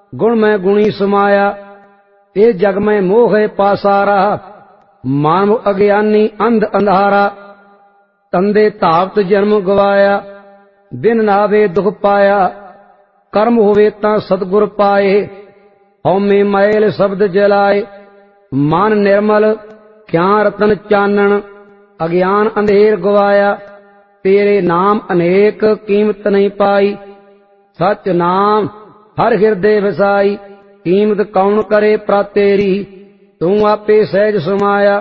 गुण में गुणी समाया। ये जग में मोह है पासारा, मानव अज्ञानी अंध अंधारा। तंदे धावत जन्म गवाया, बिन नावे दुख पाया। कर्म होवे तां सतगुर पाए, हौमे मैल शब्द जलाए। मन निर्मल ज्ञान रतन चानन, अज्ञान अंधेर गवाया। तेरे नाम अनेक कीमत नहीं पाई, सच नाम हर हृदय वसाई। कीमत कौन करे प्रा तेरी, तू आपे सहज समाया।